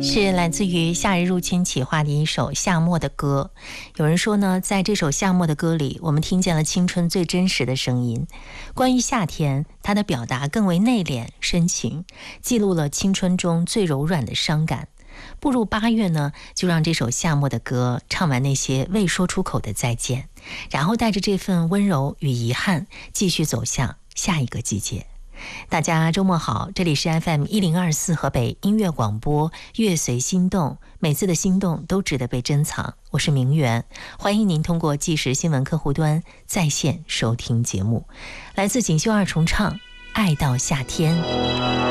是来自于夏日入侵企划的一首夏末的歌。有人说呢，在这首夏末的歌里，我们听见了青春最真实的声音。关于夏天，它的表达更为内敛深情，记录了青春中最柔软的伤感。步入8月呢，就让这首夏末的歌唱完那些未说出口的再见，然后带着这份温柔与遗憾，继续走向下一个季节。大家周末好，这里是 FM1024 河北音乐广播，乐随心动，每次的心动都值得被珍藏。我是明媛，欢迎您通过即时新闻客户端在线收听节目。来自锦绣二重唱《爱到夏天》。